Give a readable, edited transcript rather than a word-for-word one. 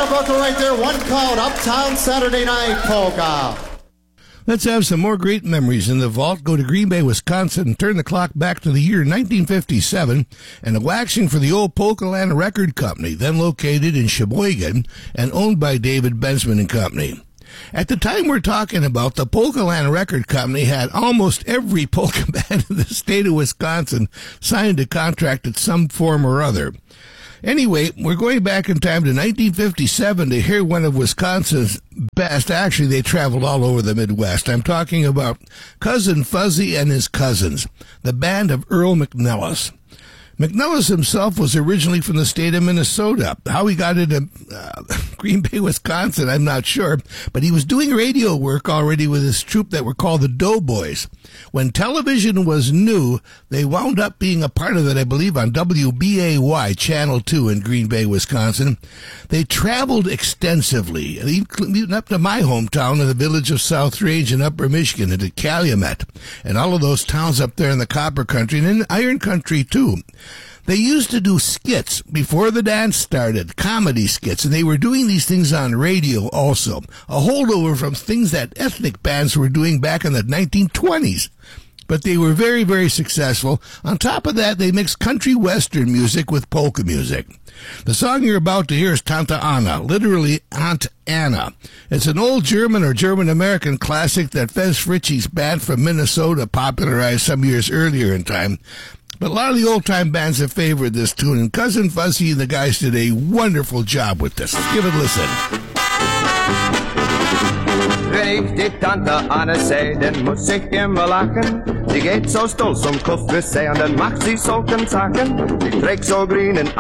Arbuckle right there. One called Uptown Saturday Night Polka. Let's have some more great memories in the vault. Go to Green Bay, Wisconsin, and turn the clock back to the year 1957 and a waxing for the old Polkaland Record Company, then located in Sheboygan and owned by David Bensman and Company. At the time we're talking about, the Polkaland Record Company had almost every polka band in the state of Wisconsin signed a contract in some form or other. Anyway, we're going back in time to 1957 to hear one of Wisconsin's best. Actually, they traveled all over the Midwest. I'm talking about Cousin Fuzzy and His Cousins, the band of Earl McNellis. McNellis himself was originally from the state of Minnesota. How he got into Green Bay, Wisconsin, I'm not sure, but he was doing radio work already with his troupe that were called the Doughboys. When television was new, they wound up being a part of it, I believe, on WBAY, Channel 2 in Green Bay, Wisconsin. They traveled extensively, even up to my hometown in the village of South Range in Upper Michigan, into Calumet, and all of those towns up there in the Copper Country, and in Iron Country, too. They used to do skits before the dance started, comedy skits, and they were doing these things on radio also, a holdover from things that ethnic bands were doing back in the 1920s. But they were very, very successful. On top of that, they mixed country western music with polka music. The song you're about to hear is Tante Anna, literally Aunt Anna. It's an old German or German-American classic that Fez Fritchie's band from Minnesota popularized some years earlier in time. But a lot of the old-time bands have favored this tune, and Cousin Fuzzy and the guys did a wonderful job with this. Let's give it a listen. Wenn ich die Tante Anne seh, dann muss ich immer lachen. Sie geht so stolz Kuff für See und dann macht sie solchen Sachen. Sie trägt so grünen